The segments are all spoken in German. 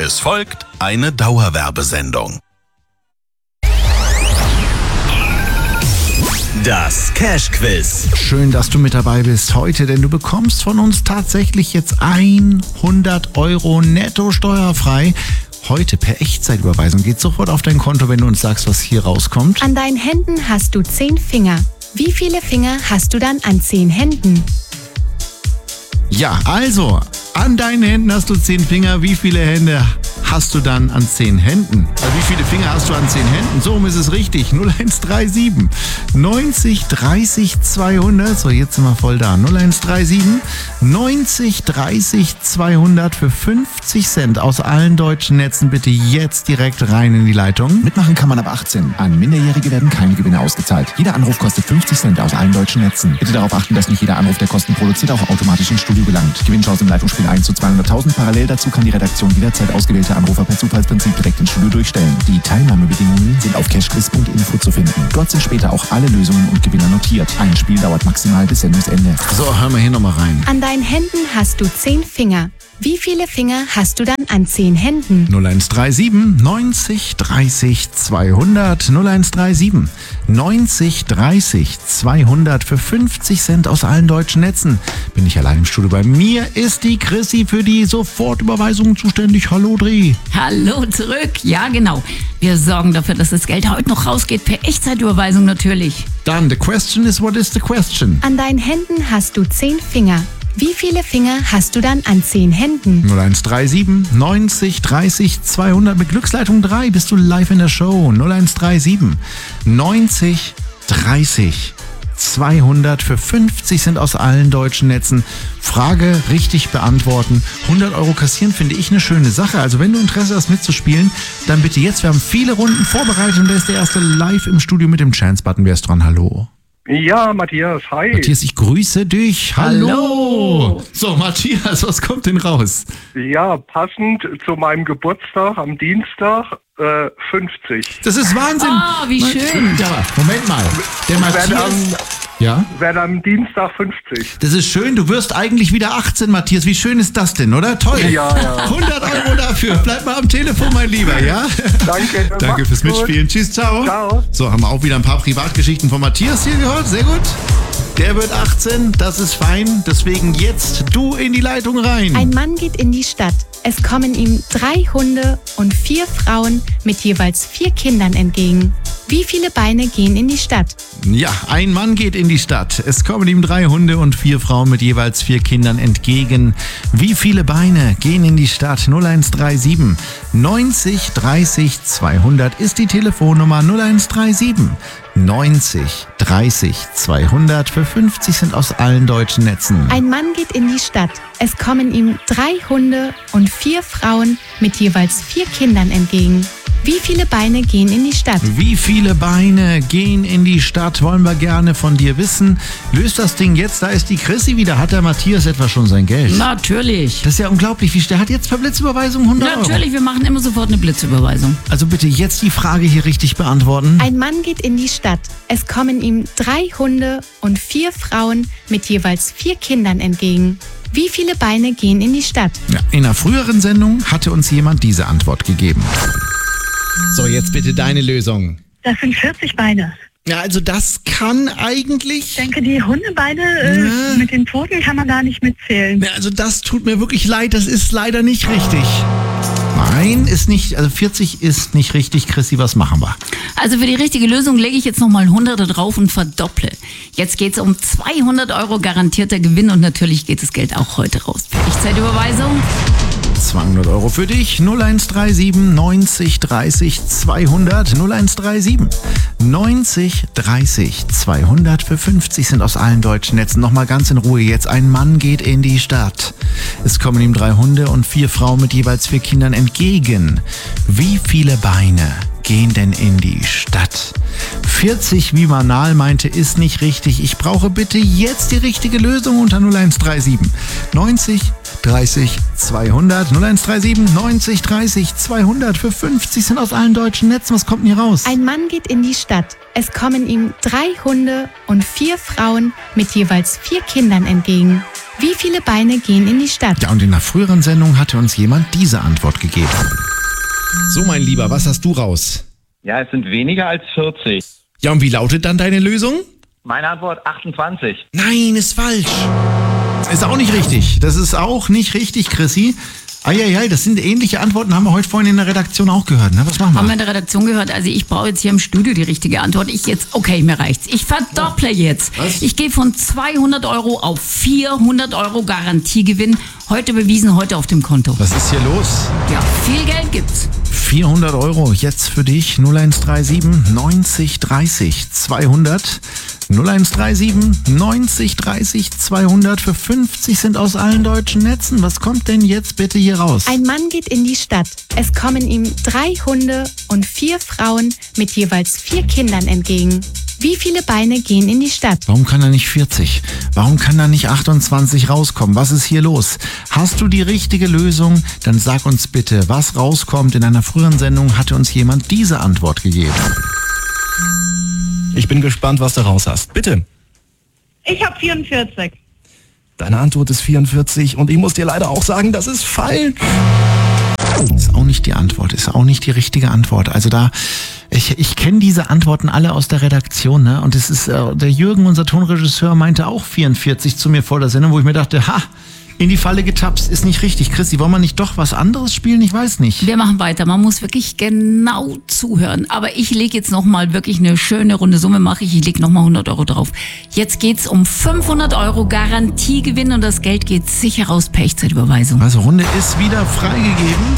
Es folgt eine Dauerwerbesendung. Das Cash-Quiz. Schön, dass du mit dabei bist heute, denn du bekommst von uns tatsächlich jetzt 100 Euro netto steuerfrei. Heute per Echtzeitüberweisung. Geht sofort auf dein Konto, wenn du uns sagst, was hier rauskommt. An deinen Händen hast du 10 Finger. Wie viele Finger hast du dann an 10 Händen? Ja, also, an deinen Händen hast du 10 Finger. Wie viele Hände hast du dann an 10 Händen? Also wie viele Finger hast du an 10 Händen? So ist es richtig. 0137 90 30 200. So, jetzt sind wir voll da. 0137 90 30 200 für 50 Cent aus allen deutschen Netzen. Bitte jetzt direkt rein in die Leitung. Mitmachen kann man ab 18. An Minderjährige werden keine Gewinne ausgezahlt. Jeder Anruf kostet 50 Cent aus allen deutschen Netzen. Bitte darauf achten, dass nicht jeder Anruf, der Kosten produziert, auch automatisch ins Studio gelangt. Gewinnchance im Live-Spiel 1 zu 200.000. Parallel dazu kann die Redaktion jederzeit ausgewählte Anrufer per Zufallsprinzip direkt ins Studio durchstellen. Die Teilnahmebedingungen sind auf cashquiz.info zu finden. Dort sind später auch alle Lösungen und Gewinner notiert. Ein Spiel dauert maximal bis Sendungsende. So, hören wir hier nochmal rein. An deinen Händen hast du 10 Finger. Wie viele Finger hast du dann an 10 Händen? 0137 90 30 200. 0137 90 30 200 für 50 Cent aus allen deutschen Netzen. Bin ich allein im Studio. Bei mir ist die Chrissy für die Sofortüberweisung zuständig. Hallo, Dri. Hallo zurück. Ja, genau. Wir sorgen dafür, dass das Geld heute noch rausgeht. Per Echtzeitüberweisung natürlich. Dann, the question is, what is the question? An deinen Händen hast du 10 Finger. Wie viele Finger hast du dann an 10 Händen? 0137 90 30 200 mit Glücksleitung 3 bist du live in der Show. 0137 90 30 200 für 50 Cent aus allen deutschen Netzen. Frage richtig beantworten. 100 Euro kassieren finde ich eine schöne Sache. Also wenn du Interesse hast mitzuspielen, dann bitte jetzt. Wir haben viele Runden vorbereitet und da ist der erste live im Studio mit dem Chance-Button. Wer ist dran? Hallo. Ja, Matthias, hi. Matthias, ich grüße dich. Hallo. So, Matthias, was kommt denn raus? Ja, passend zu meinem Geburtstag am Dienstag 50. Das ist Wahnsinn. Oh, wie schön. Ja, Moment mal. Der Matthias... Ja? Werde am Dienstag 50. Das ist schön, du wirst eigentlich wieder 18, Matthias. Wie schön ist das denn, oder? Toll. Ja. 100 Euro dafür. Bleib mal am Telefon, mein Lieber, ja? Danke. Danke fürs Mitspielen. Tschüss, ciao. Ciao. So, haben wir auch wieder ein paar Privatgeschichten von Matthias hier gehört. Sehr gut. Der wird 18, das ist fein. Deswegen jetzt du in die Leitung rein. Ein Mann geht in die Stadt. Es kommen ihm 3 Hunde und 4 Frauen mit jeweils 4 Kindern entgegen. Wie viele Beine gehen in die Stadt? Ja, ein Mann geht in die Stadt. Es kommen ihm 3 Hunde und 4 Frauen mit jeweils 4 Kindern entgegen. Wie viele Beine gehen in die Stadt? 0137 90 30 200 ist die Telefonnummer. 0137 90 30 200 für 50 Cent aus allen deutschen Netzen. Ein Mann geht in die Stadt. Es kommen ihm 3 Hunde und 4 Frauen mit jeweils 4 Kindern entgegen. Wie viele Beine gehen in die Stadt? Wie viele Beine gehen in die Stadt, wollen wir gerne von dir wissen. Löst das Ding jetzt, da ist die Chrissy wieder. Hat der Matthias etwa schon sein Geld? Natürlich. Das ist ja unglaublich. Der hat jetzt per Blitzüberweisung 100 Euro. Natürlich, wir machen immer sofort eine Blitzüberweisung. Also bitte jetzt die Frage hier richtig beantworten. Ein Mann geht in die Stadt. Es kommen ihm 3 Hunde und 4 Frauen mit jeweils 4 Kindern entgegen. Wie viele Beine gehen in die Stadt? Ja, in einer früheren Sendung hatte uns jemand diese Antwort gegeben. So, jetzt bitte deine Lösung. Das sind 40 Beine. Ja, also das kann eigentlich... Ich denke, die Hundebeine mit den Pfoten kann man da nicht mitzählen. Ja, also das tut mir wirklich leid, das ist leider nicht richtig. Nein, ist nicht, also 40 ist nicht richtig. Chrissy, was machen wir? Also für die richtige Lösung lege ich jetzt nochmal 100 drauf und verdopple. Jetzt geht es um 200 Euro garantierter Gewinn und natürlich geht das Geld auch heute raus. Echtzeitüberweisung. 200 Euro für dich. 0137 90 30 200. 0137 90 30 200 für 50 sind aus allen deutschen Netzen. Nochmal ganz in Ruhe jetzt. Ein Mann geht in die Stadt. Es kommen ihm 3 Hunde und 4 Frauen mit jeweils 4 Kindern entgegen. Wie viele Beine gehen denn in die Stadt? 40, wie Manal meinte, ist nicht richtig. Ich brauche bitte jetzt die richtige Lösung unter 0137 90 30 200. 0137 90 30 200 für 50 sind aus allen deutschen Netzen. Was kommt denn hier raus? Ein Mann geht in die Stadt. Es kommen ihm 3 Hunde und 4 Frauen mit jeweils 4 Kindern entgegen. Wie viele Beine gehen in die Stadt? Ja, und in der früheren Sendung hatte uns jemand diese Antwort gegeben. So, mein Lieber, was hast du raus? Ja, es sind weniger als 40. Ja, und wie lautet dann deine Lösung? Meine Antwort 28. Nein, ist falsch. Ist auch nicht richtig. Das ist auch nicht richtig, Chrissy. Eieiei, das sind ähnliche Antworten, haben wir heute vorhin in der Redaktion auch gehört. Ne? Was machen wir? Haben wir in der Redaktion gehört, also ich brauche jetzt hier im Studio die richtige Antwort. Okay, mir reicht's. Ich verdopple jetzt. Was? Ich gehe von 200 Euro auf 400 Euro Garantiegewinn. Heute bewiesen, heute auf dem Konto. Was ist hier los? Ja, viel Geld gibt's. 400 Euro jetzt für dich. 0137 90 30 200. 0137 90 30 200 für 50 sind aus allen deutschen Netzen. Was kommt denn jetzt bitte hier raus? Ein Mann geht in die Stadt. Es kommen ihm 3 Hunde und 4 Frauen mit jeweils 4 Kindern entgegen. Wie viele Beine gehen in die Stadt? Warum kann er nicht 40? Warum kann da nicht 28 rauskommen? Was ist hier los? Hast du die richtige Lösung? Dann sag uns bitte, was rauskommt. In einer früheren Sendung hatte uns jemand diese Antwort gegeben. Ich bin gespannt, was du raus hast. Bitte. Ich habe 44. Deine Antwort ist 44 und ich muss dir leider auch sagen, das ist falsch. Ist auch nicht die Antwort, ist auch nicht die richtige Antwort. Also ich kenne diese Antworten alle aus der Redaktion, ne? Und es ist, der Jürgen, unser Tonregisseur, meinte auch 44 zu mir vor der Sendung, wo ich mir dachte, in die Falle getapst, ist nicht richtig. Christi, wollen wir nicht doch was anderes spielen? Ich weiß nicht. Wir machen weiter. Man muss wirklich genau zuhören. Aber ich lege jetzt nochmal wirklich eine schöne runde Summe Ich lege nochmal 100 Euro drauf. Jetzt geht's um 500 Euro Garantiegewinn und das Geld geht sicher raus per Echtzeitüberweisung. Also Runde ist wieder freigegeben.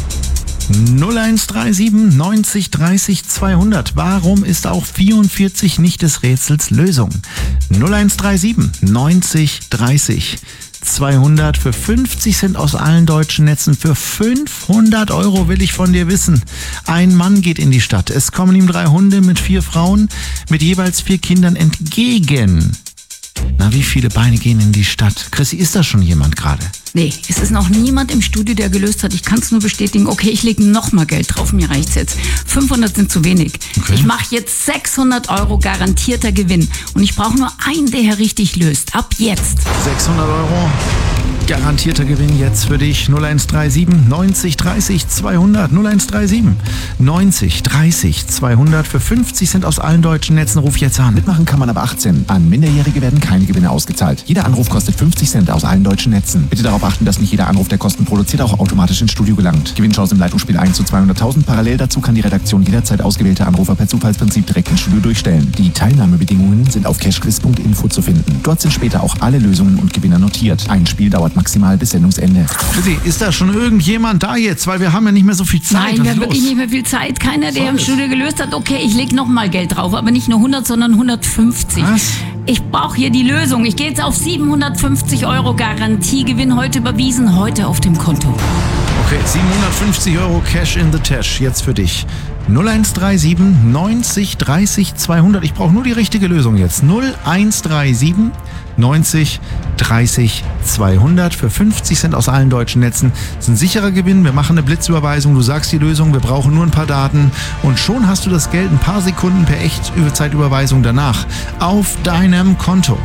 0137 90 30 200. Warum ist auch 44 nicht des Rätsels Lösung? 0137 90 30 200 für 50 sind aus allen deutschen Netzen. Für 500 Euro will ich von dir wissen. Ein Mann geht in die Stadt. Es kommen ihm 3 Hunde mit 4 Frauen mit jeweils 4 Kindern entgegen. Na, wie viele Beine gehen in die Stadt? Chrissy, ist da schon jemand gerade? Nee, es ist noch niemand im Studio, der gelöst hat. Ich kann es nur bestätigen. Okay, ich lege nochmal Geld drauf. Mir reicht's jetzt. 500 sind zu wenig. Okay. Ich mache jetzt 600 Euro garantierter Gewinn. Und ich brauche nur einen, der hier richtig löst. Ab jetzt. 600 Euro. Garantierter Gewinn jetzt für dich. 0137 90 30 200. 0137 90 30 200 für 50 sind aus allen deutschen Netzen. Ruf jetzt an. Mitmachen kann man ab 18. An Minderjährige werden keine Gewinne ausgezahlt. Jeder Anruf kostet 50 Cent aus allen deutschen Netzen. Bitte darauf achten, dass nicht jeder Anruf, der Kosten produziert, auch automatisch ins Studio gelangt. Gewinnchance im Leitungsspiel 1 zu 200.000. Parallel dazu kann die Redaktion jederzeit ausgewählte Anrufer per Zufallsprinzip direkt ins Studio durchstellen. Die Teilnahmebedingungen sind auf cashquiz.info zu finden. Dort sind später auch alle Lösungen und Gewinner notiert. Ein Spiel dauert maximal bis Sendungsende. Chrissy, ist da schon irgendjemand da jetzt? Weil wir haben ja nicht mehr so viel Zeit. Nein, wir haben wirklich nicht mehr viel Zeit. Keiner, der im Studio gelöst hat. Okay, ich lege nochmal Geld drauf. Aber nicht nur 100, sondern 150. Was? Ich brauche hier die Lösung. Ich gehe jetzt auf 750 Euro Garantiegewinn. Heute überwiesen, heute auf dem Konto. Okay, 750 Euro Cash in the Tash. Jetzt für dich. 0137 90 30 200. Ich brauche nur die richtige Lösung jetzt. 0137 90 30 200 für 50 Cent aus allen deutschen Netzen. Das ist ein sicherer Gewinn. Wir machen eine Blitzüberweisung. Du sagst die Lösung. Wir brauchen nur ein paar Daten. Und schon hast du das Geld ein paar Sekunden per Echtzeitüberweisung danach auf deinem Konto.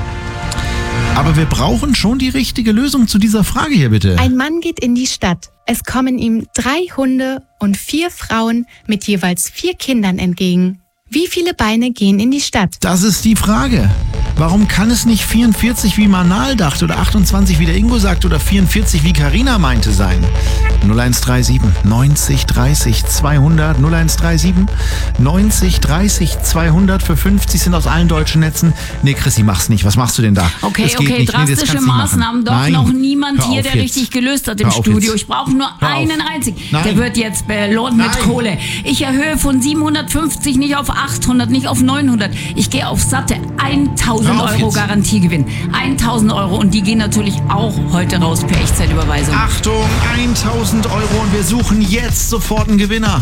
Aber wir brauchen schon die richtige Lösung zu dieser Frage hier, bitte. Ein Mann geht in die Stadt. Es kommen ihm 3 Hunde und 4 Frauen mit jeweils 4 Kindern entgegen. Wie viele Beine gehen in die Stadt? Das ist die Frage. Warum kann es nicht 44 wie Manal dachte oder 28 wie der Ingo sagt oder 44 wie Carina meinte sein? 0137 90 30 200 0137 90 30 200 für 50 sind aus allen deutschen Netzen. Nee, Chrissy, mach's nicht. Was machst du denn da? Okay, das geht nicht. drastische das kannst du nicht Maßnahmen. Doch Nein. noch niemand Hör hier, auf der jetzt. richtig gelöst hat im Hör auf Studio. jetzt. Ich brauche nur Hör auf. einen einzigen. Nein. Der wird jetzt belohnt mit Nein. Kohle. Ich erhöhe von 750 nicht auf 800, nicht auf 900. Ich gehe auf satte 1000 Hör auf Euro jetzt. Garantiegewinn. 1000 Euro und die gehen natürlich auch heute raus per Echtzeitüberweisung. Achtung, 1000 Euro und wir suchen jetzt sofort einen Gewinner.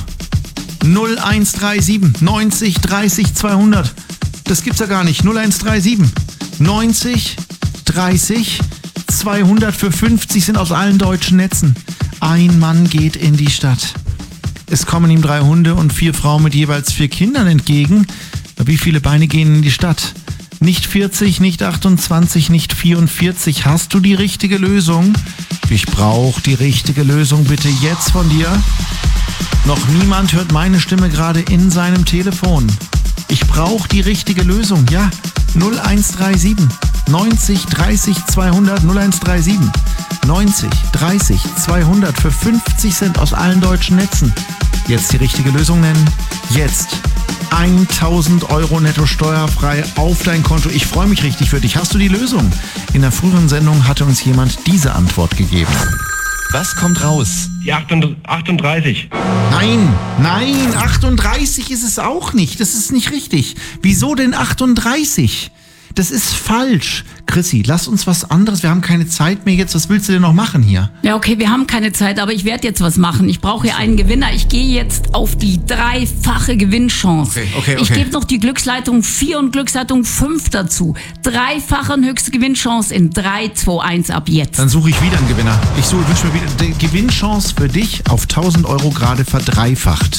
0137 90 30 200. Das gibt's ja gar nicht. 0137 90 30 200 für 50 sind aus allen deutschen Netzen. Ein Mann geht in die Stadt. Es kommen ihm 3 Hunde und 4 Frauen mit jeweils 4 Kindern entgegen. Wie viele Beine gehen in die Stadt? Nicht 40, nicht 28, nicht 44. Hast du die richtige Lösung? Ich brauche die richtige Lösung bitte jetzt von dir. Noch niemand hört meine Stimme gerade in seinem Telefon. Ich brauche die richtige Lösung. Ja, 0137 90 30 200 0137 90 30 200 für 50 Cent aus allen deutschen Netzen. Jetzt die richtige Lösung nennen. Jetzt 1.000 Euro netto steuerfrei auf dein Konto. Ich freue mich richtig für dich. Hast du die Lösung? In der früheren Sendung hatte uns jemand diese Antwort gegeben. Was kommt raus? Die 38. Nein, 38 ist es auch nicht. Das ist nicht richtig. Wieso denn 38? Das ist falsch. Chrissy, lass uns was anderes. Wir haben keine Zeit mehr jetzt. Was willst du denn noch machen hier? Ja, okay, wir haben keine Zeit, aber ich werde jetzt was machen. Ich brauche hier einen Gewinner. Ich gehe jetzt auf die 3-fache Gewinnchance. Okay. Ich gebe noch die Glücksleitung 4 und Glücksleitung 5 dazu. 3-fache höchste Gewinnchance in 3, 2, 1 ab jetzt. Dann suche ich wieder einen Gewinner. Ich wünsche mir wieder die Gewinnchance für dich auf 1.000 Euro gerade verdreifacht.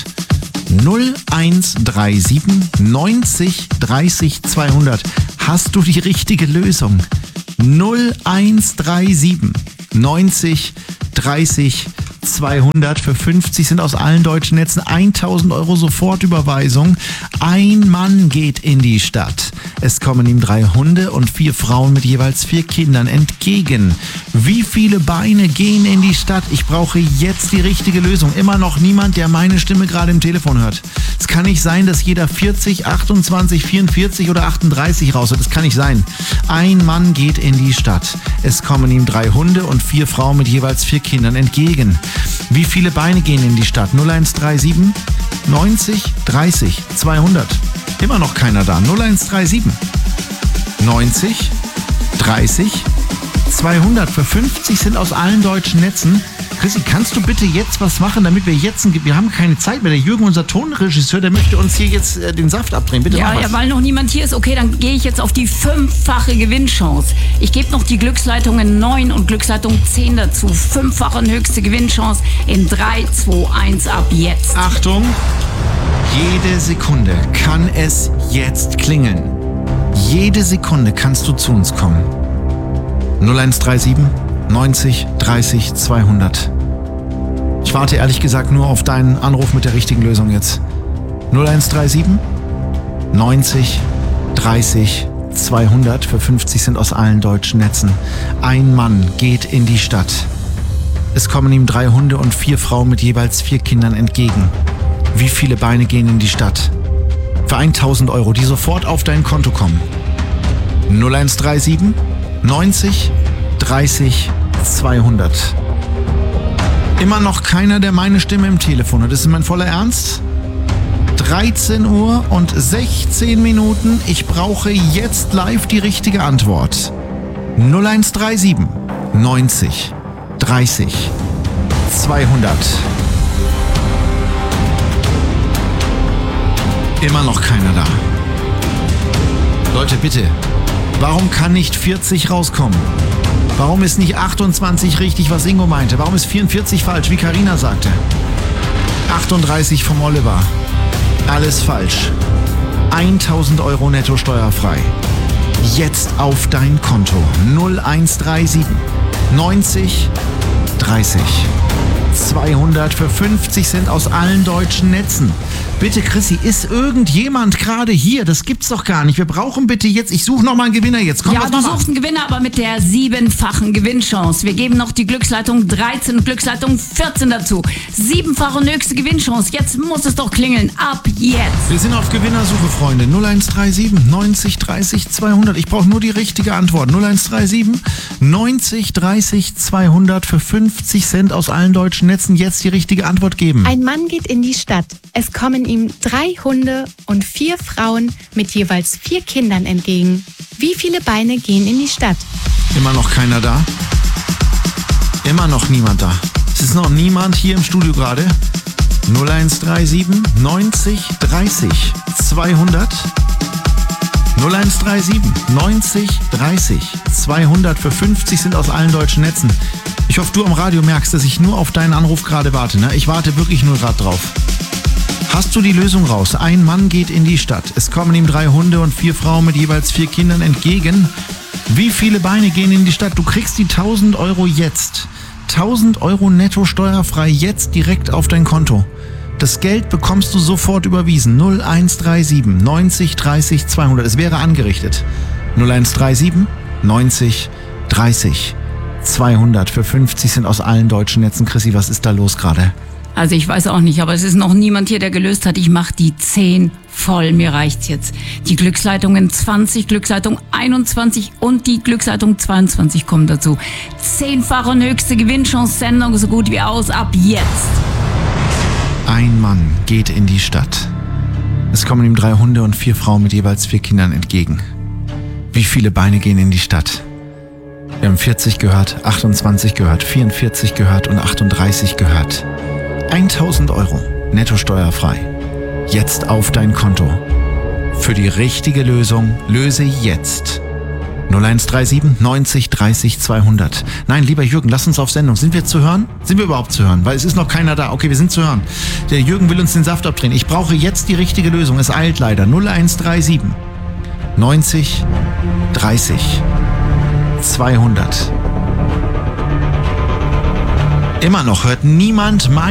0137 90 30 200. Hast du die richtige Lösung? 0137 90 30 200 für 50 sind aus allen deutschen Netzen 1.000 Euro Sofortüberweisung. Ein Mann geht in die Stadt. Es kommen ihm 3 Hunde und 4 Frauen mit jeweils 4 Kindern entgegen. Wie viele Beine gehen in die Stadt? Ich brauche jetzt die richtige Lösung. Immer noch niemand, der meine Stimme gerade im Telefon hört. Es kann nicht sein, dass jeder 40, 28, 44 oder 38 raushört. Das kann nicht sein. Ein Mann geht in die Stadt. Es kommen ihm 3 Hunde und 4 Frauen mit jeweils 4 Kindern entgegen. Wie viele Beine gehen in die Stadt? 0137 90 30 200. Immer noch keiner da. 0137 90 30 200 für 50 sind aus allen deutschen Netzen. Chrissy, kannst du bitte jetzt was machen, damit wir haben keine Zeit mehr. Der Jürgen, unser Tonregisseur, der möchte uns hier jetzt den Saft abdrehen. Bitte mach was. Ja, weil noch niemand hier ist. Okay, dann gehe ich jetzt auf die 5-fache Gewinnchance. Ich gebe noch die Glücksleitungen 9 und Glücksleitung 10 dazu. 5-fache höchste Gewinnchance in 3, 2, 1 ab jetzt. Achtung, jede Sekunde kann es jetzt klingeln. Jede Sekunde kannst du zu uns kommen. 0137 90 30 200. Ich warte ehrlich gesagt nur auf deinen Anruf mit der richtigen Lösung jetzt. 0137 90 30 200 für 50 sind aus allen deutschen Netzen. Ein Mann geht in die Stadt. Es kommen ihm 3 Hunde und 4 Frauen mit jeweils 4 Kindern entgegen. Wie viele Beine gehen in die Stadt? Für 1.000 Euro, die sofort auf dein Konto kommen. 0137 90 30 200. Immer noch keiner, der meine Stimme im Telefon hat. Das ist mein voller Ernst. 13 Uhr und 16 Minuten. Ich brauche jetzt live die richtige Antwort. 0137 90 30 200. Immer noch keiner da. Leute, bitte. Warum kann nicht 40 rauskommen? Warum ist nicht 28 richtig, was Ingo meinte? Warum ist 44 falsch, wie Carina sagte? 38 vom Oliver. Alles falsch. 1.000 Euro netto steuerfrei. Jetzt auf dein Konto. 0137 90 30 200 für 50 Cent aus allen deutschen Netzen. Bitte, Chrissy, ist irgendjemand gerade hier? Das gibt's doch gar nicht. Wir brauchen bitte jetzt, ich suche nochmal einen Gewinner jetzt. Komm, ja, du suchst einen Gewinner, aber mit der 7-fachen Gewinnchance. Wir geben noch die Glücksleitung 13 und Glücksleitung 14 dazu. 7-fache höchste Gewinnchance. Jetzt muss es doch klingeln. Ab jetzt. Wir sind auf Gewinnersuche, Freunde. 0137 90 30 200. Ich brauche nur die richtige Antwort. 0137 90 30 200 für 50 Cent aus allen deutschen Netzen. Jetzt die richtige Antwort geben. Ein Mann geht in die Stadt. Es kommen ihm 3 Hunde und 4 Frauen mit jeweils 4 Kindern entgegen. Wie viele Beine gehen in die Stadt? Immer noch keiner da? Immer noch niemand da. Es ist noch niemand hier im Studio gerade. 0137 90 30 200. 0137 90 30 200 für 50 sind aus allen deutschen Netzen. Ich hoffe, du am Radio merkst, dass ich nur auf deinen Anruf gerade warte. Ne? Ich warte wirklich nur gerade drauf. Hast du die Lösung raus? Ein Mann geht in die Stadt. Es kommen ihm 3 Hunde und 4 Frauen mit jeweils 4 Kindern entgegen. Wie viele Beine gehen in die Stadt? Du kriegst die 1000 Euro jetzt. 1000 Euro netto steuerfrei jetzt direkt auf dein Konto. Das Geld bekommst du sofort überwiesen. 0137 90 30 200. Es wäre angerichtet. 0137 90 30 200. Für 50 sind aus allen deutschen Netzen. Chrissy, was ist da los gerade? Also ich weiß auch nicht, aber es ist noch niemand hier, der gelöst hat. Ich mache die 10 voll, mir reicht's jetzt. Die Glücksleitungen 20, Glücksleitung 21 und die Glücksleitung 22 kommen dazu. 10-fache und höchste Gewinnchance-Sendung so gut wie aus, ab jetzt. Ein Mann geht in die Stadt. Es kommen ihm 3 Hunde und 4 Frauen mit jeweils 4 Kindern entgegen. Wie viele Beine gehen in die Stadt? Wir haben 40 gehört, 28 gehört, 44 gehört und 38 gehört. 1000 Euro, netto steuerfrei. Jetzt auf dein Konto. Für die richtige Lösung löse jetzt. 0137 90 30 200. Nein, lieber Jürgen, lass uns auf Sendung. Sind wir zu hören? Sind wir überhaupt zu hören? Weil es ist noch keiner da. Okay, wir sind zu hören. Der Jürgen will uns den Saft abdrehen. Ich brauche jetzt die richtige Lösung. Es eilt leider. 0137 90 30 200. Immer noch hört niemand mein